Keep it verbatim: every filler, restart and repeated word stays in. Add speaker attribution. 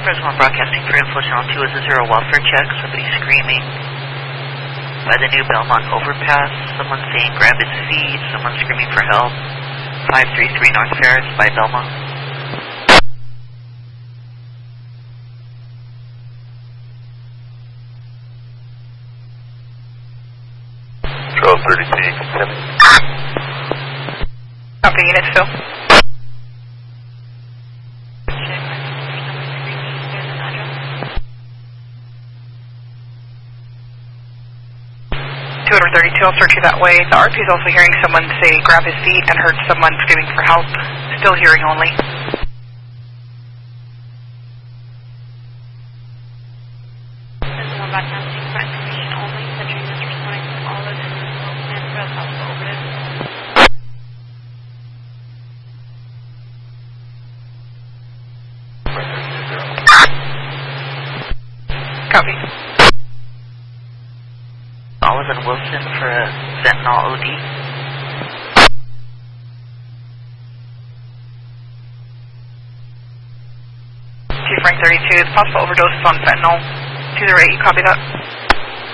Speaker 1: Fresno broadcasting for Info Channel two is a zero welfare check. Somebody screaming by the new Belmont overpass. Someone saying grab his feet. Someone screaming for help. five three three North Ferris by Belmont.
Speaker 2: twelve thirty-three, seven.
Speaker 3: Copy, units fill. two thirty-two, I'll search you that way. The R P is also hearing someone say grab his feet and heard someone screaming for help. Still hearing only. Copy.
Speaker 1: Oliver Wilson for a Sentinel O D.
Speaker 3: Chief Rank thirty-two, it's possible overdose on fentanyl. two zero eight, you copy that?